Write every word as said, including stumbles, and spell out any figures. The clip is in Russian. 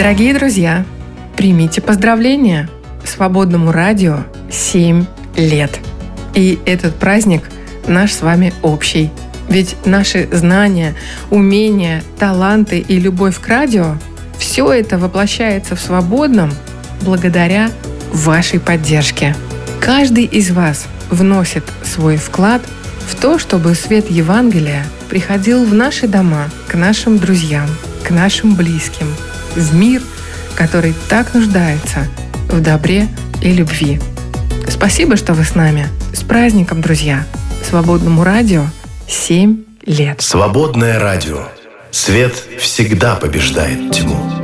Дорогие друзья, примите поздравления! Свободному радио семь лет. И этот праздник наш с вами общий. Ведь наши знания, умения, таланты и любовь к радио – все это воплощается в Свободном благодаря вашей поддержке. Каждый из вас вносит свой вклад в то, чтобы свет Евангелия приходил в наши дома, к нашим друзьям, к нашим близким, в мир, который так нуждается в добре и любви. Спасибо, что вы с нами. С праздником, друзья! Свободному радио семь лет. Свободное радио. Свет всегда побеждает тьму.